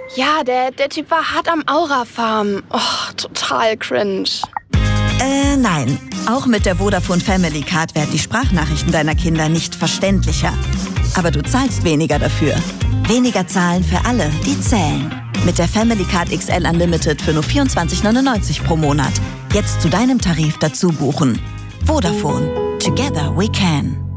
Ja, der Typ war hart am Aura-Farmen. Oh, total cringe. Nein. Auch mit der Vodafone Family Card werden die Sprachnachrichten deiner Kinder nicht verständlicher. Aber du zahlst weniger dafür. Weniger zahlen für alle, die zählen. Mit der Family Card XL Unlimited für nur 24,99 pro Monat. Jetzt zu deinem Tarif dazu buchen. Vodafone. Together we can.